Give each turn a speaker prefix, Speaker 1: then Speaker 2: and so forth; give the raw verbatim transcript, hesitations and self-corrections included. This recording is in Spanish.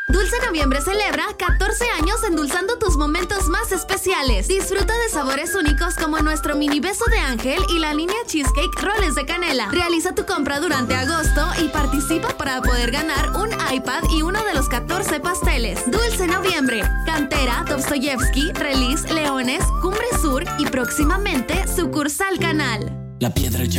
Speaker 1: Dulce Noviembre celebra catorce años endulzando tus momentos más especiales. Disfruta de sabores únicos como nuestro mini beso de ángel y la línea Cheesecake Roles de Canela. Realiza tu compra durante agosto y participa para poder ganar un iPad y uno de los catorce pasteles. Dulce Noviembre, Cantera, Dostoyevsky, Release, Leones, Cumbre Sur y próximamente sucursal Canal.
Speaker 2: La piedra